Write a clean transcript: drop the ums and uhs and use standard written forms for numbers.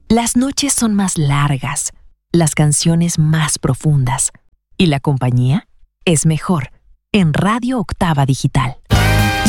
Las noches son más largas, las canciones más profundas y la compañía es mejor en Radio Octava Digital.